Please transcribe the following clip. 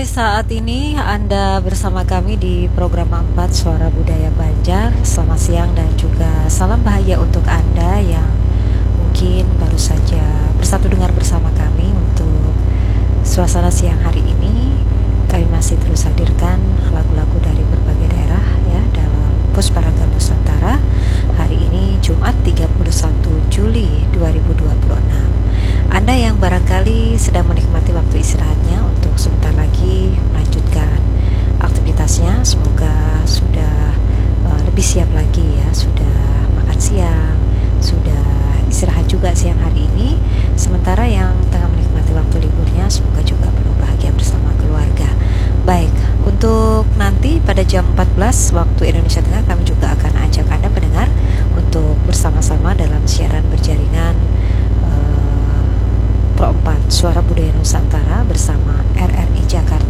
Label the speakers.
Speaker 1: saat ini Anda bersama kami di program 4 Suara Budaya Banjar. Selamat siang dan juga salam bahagia untuk Anda yang mungkin baru saja bersatu dengar bersama kami untuk suasana siang hari ini. Kami masih terus hadirkan lagu-lagu dari berbagai daerah ya dalam Pusparagam Nusantara. Hari ini Jumat 31 Juli 2026. Anda yang barangkali sedang menikmati waktu istirahatnya untuk sebentar lagi melanjutkan aktivitasnya, semoga sudah lebih siap lagi ya, sudah makan siang, sudah istirahat juga siang hari ini. Sementara yang tengah menikmati waktu liburnya, semoga juga penuh bahagia bersama keluarga. Baik, untuk nanti pada jam 14 waktu Indonesia Tengah kami juga akan ajak Anda pendengar untuk bersama-sama dalam siaran berjaringan Pro 4 Suara Budaya Nusantara bersama RRI Jakarta